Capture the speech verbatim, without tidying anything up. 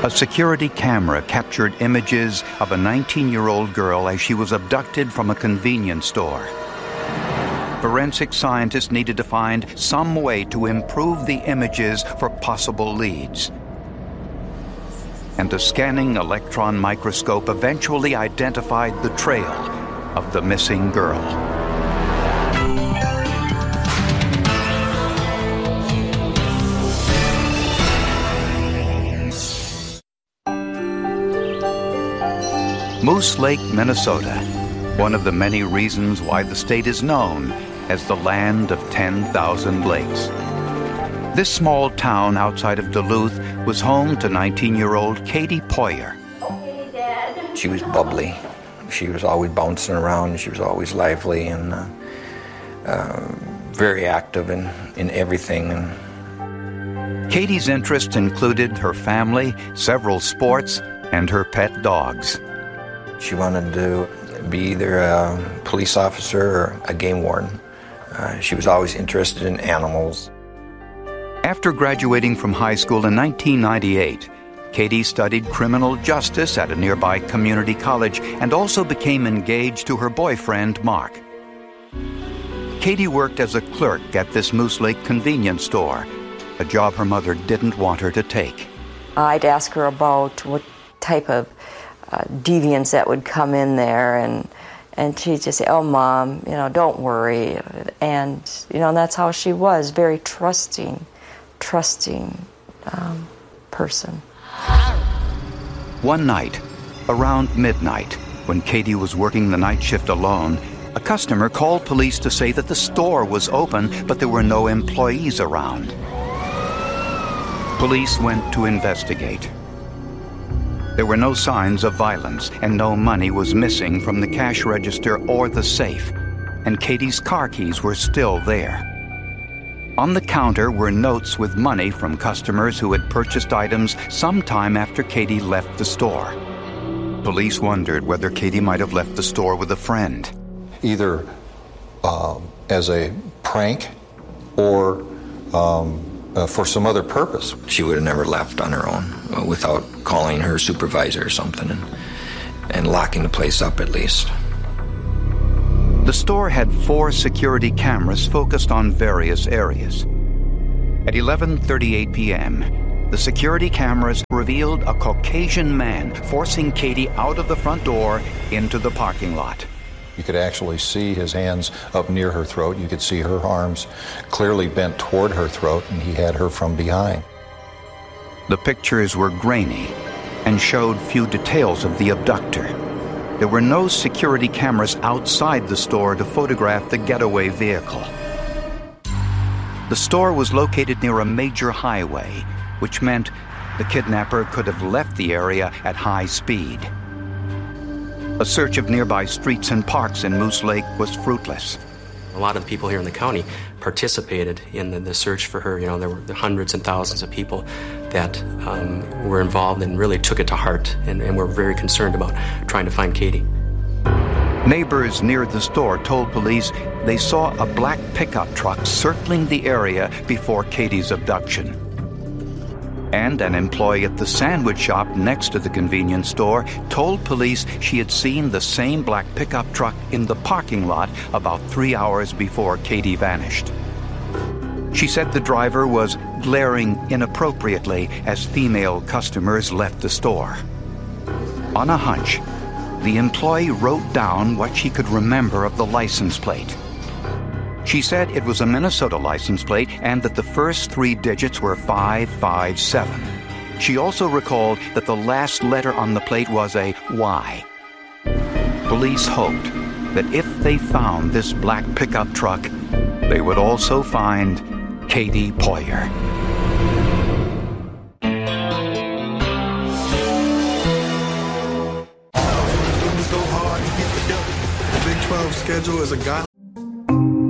A security camera captured images of a nineteen-year-old girl as she was abducted from a convenience store. Forensic scientists needed to find some way to improve the images for possible leads. And a scanning electron microscope eventually identified the trail of the missing girl. Moose Lake, Minnesota, one of the many reasons why the state is known as the land of ten thousand lakes. This small town outside of Duluth was home to nineteen-year-old Katie Poyer. Hey, Dad. She was bubbly. She was always bouncing around. She was always lively and uh, uh, very active in, in everything. And Katie's interests included her family, several sports, and her pet dogs. She wanted to be either a police officer or a game warden. Uh, she was always interested in animals. After graduating from high school in nineteen ninety-eight, Katie studied criminal justice at a nearby community college and also became engaged to her boyfriend, Mark. Katie worked as a clerk at this Moose Lake convenience store, a job her mother didn't want her to take. I'd ask her about what type of uh, deviants that would come in there, and and she'd just say, "Oh, Mom, you know, don't worry." And, you know, that's how she was, very trusting, trusting um, person. One night, around midnight, when Katie was working the night shift alone, a customer called police to say that the store was open, but there were no employees around. Police went to investigate. There were no signs of violence, and no money was missing from the cash register or the safe, and Katie's car keys were still there. On the counter were notes with money from customers who had purchased items sometime after Katie left the store. Police wondered whether Katie might have left the store with a friend. Either um, as a prank or um, uh, for some other purpose. She would have never left on her own uh, without calling her supervisor or something and, and locking the place up at least. The store had four security cameras focused on various areas. At eleven thirty-eight p.m., the security cameras revealed a Caucasian man forcing Katie out of the front door into the parking lot. You could actually see his hands up near her throat. You could see her arms clearly bent toward her throat, and he had her from behind. The pictures were grainy and showed few details of the abductor. There were no security cameras outside the store to photograph the getaway vehicle. The store was located near a major highway, which meant the kidnapper could have left the area at high speed. A search of nearby streets and parks in Moose Lake was fruitless. A lot of the people here in the county participated in the, the search for her. You know, there were hundreds and thousands of people that um, were involved and really took it to heart and, and were very concerned about trying to find Katie. Neighbors near the store told police they saw a black pickup truck circling the area before Katie's abduction. And an employee at the sandwich shop next to the convenience store told police she had seen the same black pickup truck in the parking lot about three hours before Katie vanished. She said the driver was glaring inappropriately as female customers left the store. On a hunch, the employee wrote down what she could remember of the license plate. She said it was a Minnesota license plate and that the first three digits were five five seven. She also recalled that the last letter on the plate was a Y. Police hoped that if they found this black pickup truck, they would also find Katie Poyer. Big twelve schedule is a guideline.